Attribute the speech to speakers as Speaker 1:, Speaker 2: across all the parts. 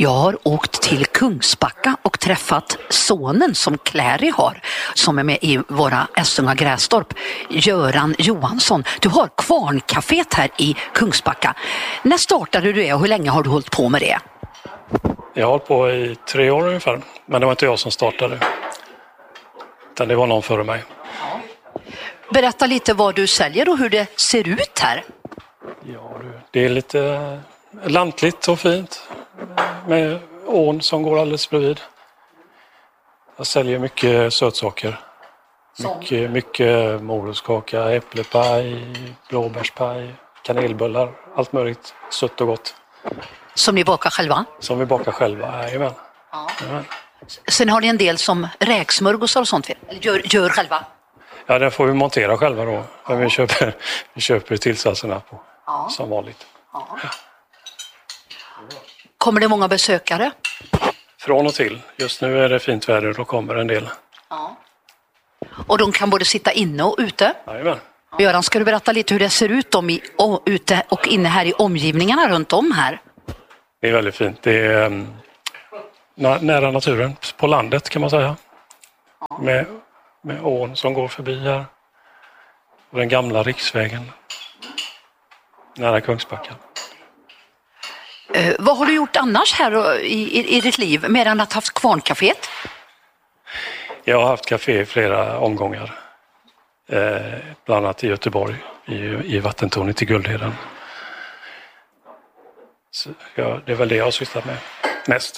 Speaker 1: Jag har åkt till Kungsbacka och träffat sonen som Clary har, som är med i våra Essunga Grästorp, Göran Johansson. Du har Kvarncaféet här i Kungsbacka. När startade du det och hur länge har du hållit på med det?
Speaker 2: Jag har hållit på i 3 år ungefär, men det var inte jag som startade. Utan det var någon före mig.
Speaker 1: Berätta lite vad du säljer och hur det ser ut här.
Speaker 2: Ja, det är lite lantligt och fint med ån som går alldeles bredvid. Jag säljer mycket sötsaker. Mycket morotskaka, äpplepaj, blåbärspaj, kanelbullar, allt möjligt sött och gott.
Speaker 1: Som ni bakar själva?
Speaker 2: Som vi bakar själva, jajamän.
Speaker 1: Ja. Sen har ni en del som räksmörgåsar och sånt, gör själva?
Speaker 2: Ja, den får vi montera själva då. Men vi köper tillsatserna på, som vanligt.
Speaker 1: Ja. Kommer det många besökare?
Speaker 2: Från och till. Just nu är det fint väder och då kommer en del.
Speaker 1: Ja. Och de kan både sitta inne och ute?
Speaker 2: Jajamän.
Speaker 1: Göran, ska du berätta lite hur det ser ut ute och inne här i omgivningarna runt om här?
Speaker 2: Det är väldigt fint. Det är nära naturen, på landet kan man säga.
Speaker 1: Ja.
Speaker 2: Med ån som går förbi här. Och den gamla riksvägen. Nära Kungsbacka.
Speaker 1: Vad har du gjort annars här i ditt liv, mer än att haft Kvarncaféet?
Speaker 2: Jag har haft café i flera omgångar. Bland annat i Göteborg, i vattentornet i Guldheden. Så, ja, det är väl det jag har sysslat med mest.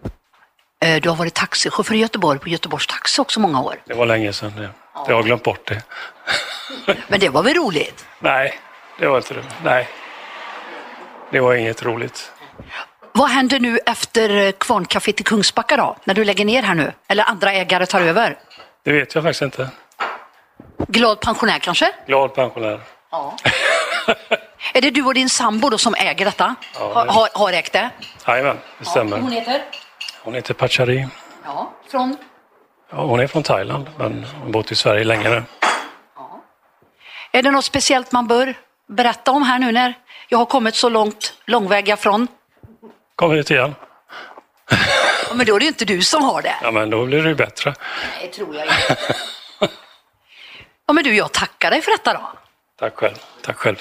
Speaker 1: Du har varit taxichaufför i Göteborg på Göteborgs Taxi också många år.
Speaker 2: Det var länge sedan. Jag har glömt bort det.
Speaker 1: Men det var väl roligt?
Speaker 2: Nej, det var inte det. Nej, det var inget roligt.
Speaker 1: Vad händer nu efter Kvarncaféet i Kungsbacka då? När du lägger ner här nu? Eller andra ägare tar över?
Speaker 2: Det vet jag faktiskt inte.
Speaker 1: Glad pensionär kanske?
Speaker 2: Glad pensionär.
Speaker 1: Ja. Är det du och din sambo då som äger detta?
Speaker 2: Ja,
Speaker 1: har ägt det?
Speaker 2: Jajamän, det stämmer.
Speaker 1: Hon heter?
Speaker 2: Hon heter Pachari.
Speaker 1: Ja, från?
Speaker 2: Ja, hon är från Thailand, men hon har bott i Sverige länge nu.
Speaker 1: Ja. Är det något speciellt man bör berätta om här nu när jag har kommit så långväga från?
Speaker 2: Kommer hit igen.
Speaker 1: Ja, men då är det ju inte du som har det.
Speaker 2: Ja, men då blir det ju bättre.
Speaker 1: Nej, tror jag inte. Ja, men du, jag tackar dig för detta då.
Speaker 2: Tack själv.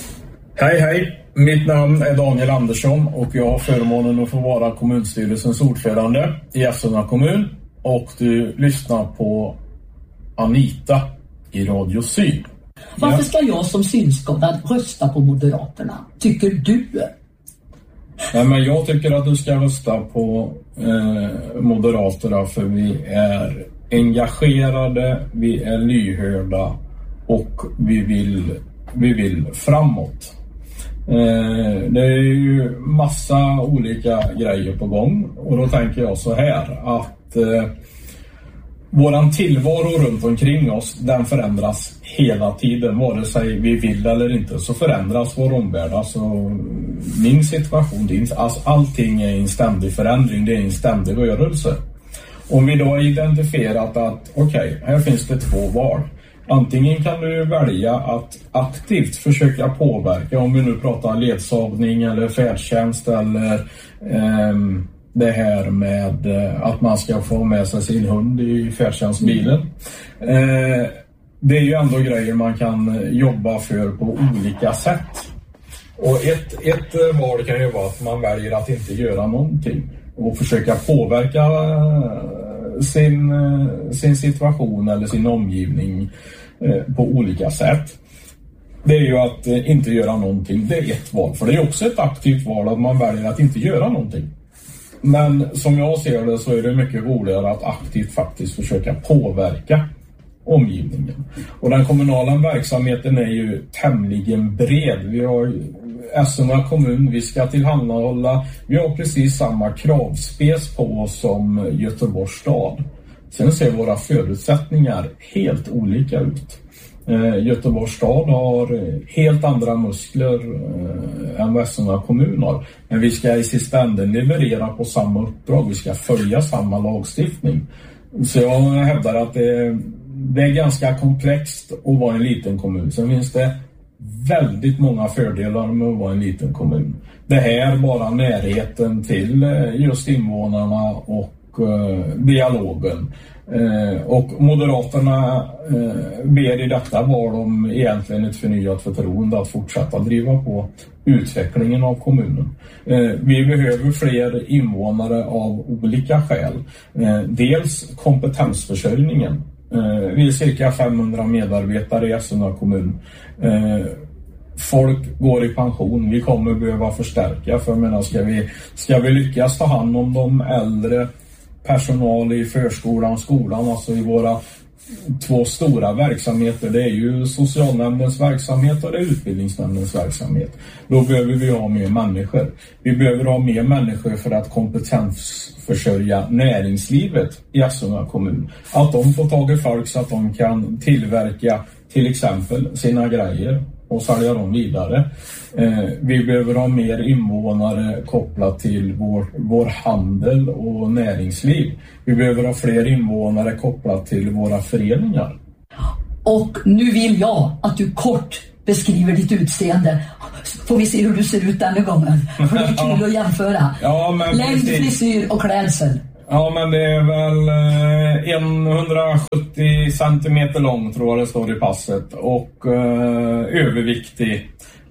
Speaker 3: Hej, mitt namn är Daniel Andersson och jag har förmånen att få vara kommunstyrelsens ordförande i Essunga kommun. Och du lyssnar på Anita i Radio Syd.
Speaker 4: Varför ska jag som synskadad rösta på Moderaterna? Tycker du?
Speaker 3: Nej, men jag tycker att du ska rösta på Moderaterna för vi är engagerade, vi är lyhörda och vi vill framåt. Det är ju massa olika grejer på gång och då tänker jag så här att våran tillvaro runt omkring oss, den förändras hela tiden, vare sig vi vill eller inte, så förändras vår omvärld. Alltså min situation, allting är en ständig förändring, det är en ständig rörelse. Om vi då har identifierat att okej, här finns det 2 val. Antingen kan du välja att aktivt försöka påverka, om vi nu pratar ledsagning eller färdtjänst eller det här med att man ska få med sig sin hund i färdtjänstbilen. Det är ju ändå grejer man kan jobba för på olika sätt. Och ett val kan ju vara att man väljer att inte göra någonting och försöka påverka sin situation eller sin omgivning på olika sätt. Det är ju att inte göra någonting. Det är ett val, för det är också ett aktivt val att man väljer att inte göra någonting. Men som jag ser det så är det mycket roligare att aktivt faktiskt försöka påverka omgivningen. Och den kommunala verksamheten är ju tämligen bred. Vi har Essunga kommun, vi ska tillhandahålla, vi har precis samma kravspec på oss som Göteborgs stad. Sen ser våra förutsättningar helt olika ut. Göteborgs stad har helt andra muskler än Essunga kommun har. Men vi ska i sista änden leverera på samma uppdrag, vi ska följa samma lagstiftning. Så jag hävdar att det är ganska komplext att vara en liten kommun. Sen finns det väldigt många fördelar med att vara en liten kommun. Det här bara närheten till just invånarna och dialogen. Och Moderaterna ber i detta val om egentligen ett förnyat förtroende att fortsätta driva på utvecklingen av kommunen. Vi behöver fler invånare av olika skäl. Dels kompetensförsörjningen. Vi är cirka 500 medarbetare i Essunga kommun. Folk går i pension. Vi kommer behöva förstärka. För jag menar, ska vi lyckas ta hand om de äldre, personal i förskolan, skolan, alltså i våra 2 stora verksamheter. Det är ju socialnämndens verksamhet och det är utbildningsnämndens verksamhet. Då behöver vi ha mer människor. Vi behöver ha mer människor för att kompetensförsörja näringslivet i Essunga kommun. Att de får tag i folk så att de kan tillverka till exempel sina grejer och sälja dem vidare. Vi behöver ha mer invånare kopplat till vår handel och näringsliv. Vi behöver ha fler invånare kopplat till våra föreningar.
Speaker 4: Och nu vill jag att du kort beskriver ditt utseende. Får vi se hur du ser ut denna gången. För det är kul att jämföra.
Speaker 3: Ja, men
Speaker 4: längd, frisyr och klädsel.
Speaker 3: Ja, men det är väl 170 centimeter lång tror jag det står i passet. Och överviktig.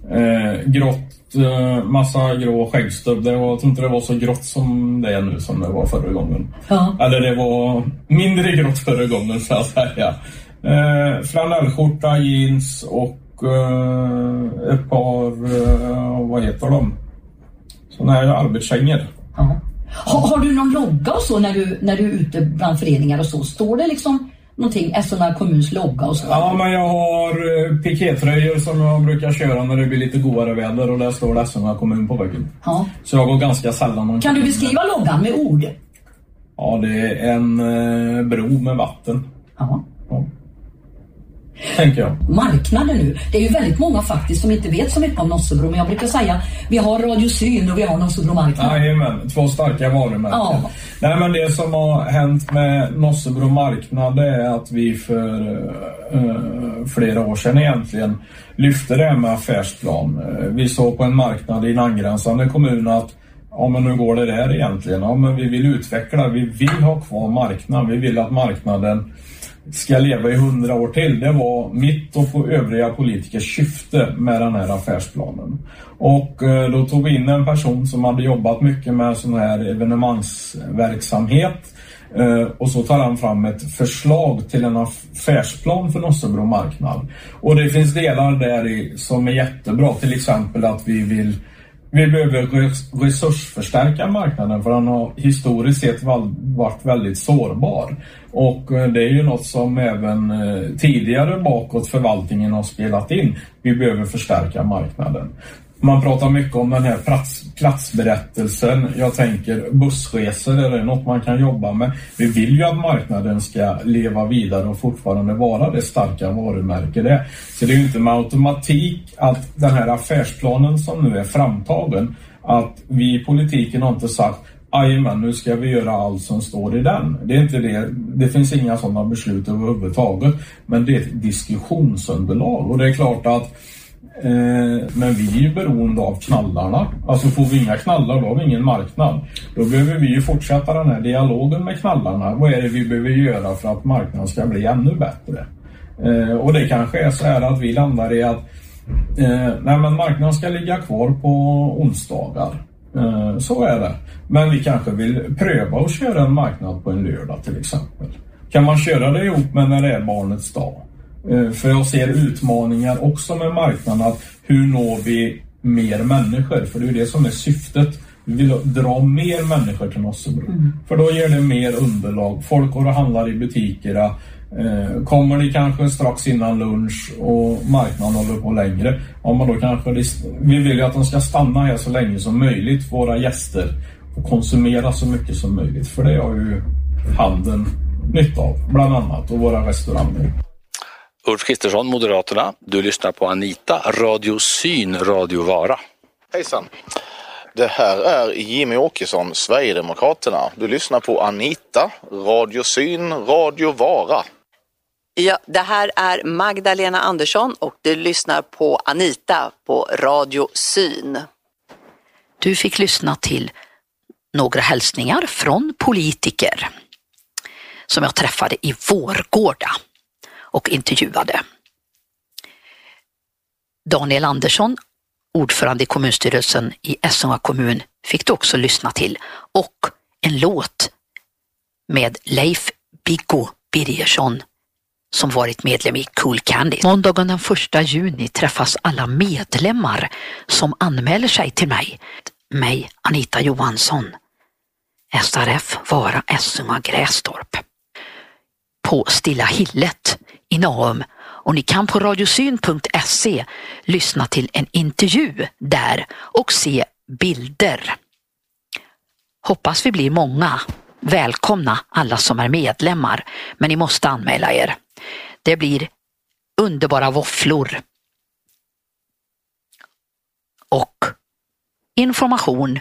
Speaker 3: Grått, massa grå skäggstubb. Jag tror inte det var så grått som det är nu som det var förra gången. Ja. Eller det var mindre grått förra gången så att säga. Flanellskjorta, jeans och ett par, vad heter de? Såna här arbetskängor.
Speaker 4: Ja. Har du någon logga och så när du är ute bland föreningar och så? Står det liksom någonting, Essunga kommuns logga och så?
Speaker 3: Ja, men jag har pikétröjor som jag brukar köra när det blir lite godare väder och där står det Essunga kommun på väggen. Ja. Så jag går ganska sällan.
Speaker 4: Kan du beskriva loggan med ord?
Speaker 3: Ja, det är en bro med vatten. Ja. Tänker jag.
Speaker 4: Marknaden nu. Det är ju väldigt många faktiskt som inte vet så mycket om Nossebro. Men jag brukar säga, vi har Radio Syn och vi har Nossebro marknad.
Speaker 3: Jajamän, 2 starka varumärken. Ja. Nej, men det som har hänt med Nossebro marknad är att vi för flera år sedan egentligen lyfte det med affärsplan. Vi såg på en marknad i en angränsande kommun att ja, men nu går det där egentligen. Ja, men vi vill utveckla, vi vill ha kvar marknaden. Vi vill att marknaden ska leva i 100 år till. Det var mitt och på övriga politikers syfte med den här affärsplanen. Och då tog vi in en person som hade jobbat mycket med sån här evenemangsverksamhet. Och så tar han fram ett förslag till en affärsplan för Nossebro marknad. Och det finns delar där i som är jättebra. Till exempel att vi behöver resursförstärka marknaden för han har historiskt sett varit väldigt sårbar. Och det är ju något som även tidigare bakåt förvaltningen har spelat in. Vi behöver förstärka marknaden. Man pratar mycket om den här platsberättelsen. Jag tänker bussresor, är det något man kan jobba med? Vi vill ju att marknaden ska leva vidare och fortfarande vara det starka varumärke det. Så det är ju inte med automatik att den här affärsplanen som nu är framtagen, att vi i politiken har inte sagt men nu ska vi göra allt som står i den. Det är inte det. Det finns inga sådana beslut överhuvudtaget. Men det är ett diskussionsunderlag. Och det är klart att men vi är ju beroende av knallarna. Alltså får vi inga knallar då har vi ingen marknad. Då behöver vi ju fortsätta den här dialogen med knallarna. Vad är det vi behöver göra för att marknaden ska bli ännu bättre? Och det kanske är så här att vi landar i att nej, men marknaden ska ligga kvar på onsdagar. Så är det. Men vi kanske vill pröva att köra en marknad på en lördag till exempel. Kan man köra det ihop med när det är barnets dag? För jag ser utmaningar också med marknaden. Att hur når vi mer människor? För det är det som är syftet. Vi vill dra mer människor till Nossebro. För då ger det mer underlag. Folk går och handlar i butikerna. Kommer de kanske strax innan lunch och marknaden håller på längre. Ja, men då kanske vi vill ju att de ska stanna här så länge som möjligt. Våra gäster och konsumera så mycket som möjligt. För det har ju handeln nytta av bland annat och våra restauranger.
Speaker 5: Ulf Kristersson, Moderaterna. Du lyssnar på Anita, Radio Syn, Radio Vara.
Speaker 6: Hejsan. Det här är Jimmy Åkesson, Sverigedemokraterna. Du lyssnar på Anita, Radio Syn, Radio Vara.
Speaker 7: Ja, det här är Magdalena Andersson och du lyssnar på Anita på Radio Syn.
Speaker 1: Du fick lyssna till några hälsningar från politiker som jag träffade i Vårgårda och intervjuade. Daniel Andersson, ordförande i kommunstyrelsen i Essunga kommun, fick du också lyssna till, och en låt med Leif Biggo Birgersson som varit medlem i Cool Candy. Måndagen den 1 juni träffas alla medlemmar som anmäler sig till mig, Anita Johansson, SRF Vara Essunga Grästorp, på Stilla Hillet i Naum, och ni kan på radiosyn.se lyssna till en intervju där och se bilder. Hoppas vi blir många. Välkomna alla som är medlemmar, men ni måste anmäla er. Det blir underbara våfflor och information,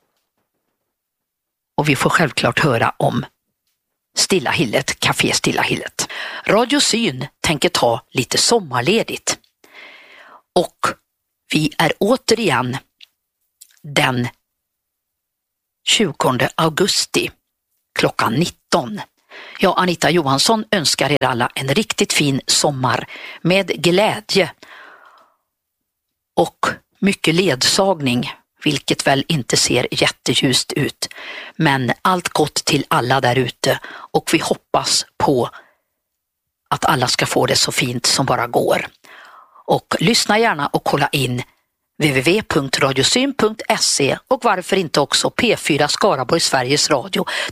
Speaker 1: och vi får självklart höra om Stilla Hillet, Café Stilla Hillet. Radio Syn tänker ta lite sommarledigt, och vi är återigen den 20 augusti klockan 19. Jag, Anita Johansson, önskar er alla en riktigt fin sommar med glädje och mycket ledsagning, vilket väl inte ser jätteljust ut. Men allt gott till alla där ute, och vi hoppas på att alla ska få det så fint som bara går. Och lyssna gärna och kolla in www.radiosyn.se och varför inte också P4 Skaraborg Sveriges Radio.